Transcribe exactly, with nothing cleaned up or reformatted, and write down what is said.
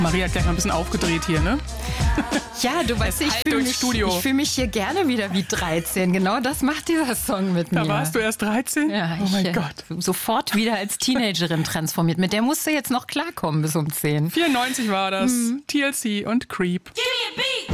Maria hat gleich mal ein bisschen aufgedreht hier, ne? Ja, du weißt, ich fühle mich, fühl mich hier gerne wieder wie dreizehn. Genau das macht dieser Song mit da mir. Da warst du erst dreizehn? Ja, oh mein ich, Gott. Sofort wieder als Teenagerin transformiert. Mit der musst du jetzt noch klarkommen bis um zehn. vierundneunzig war das. Mhm. T L C und Creep.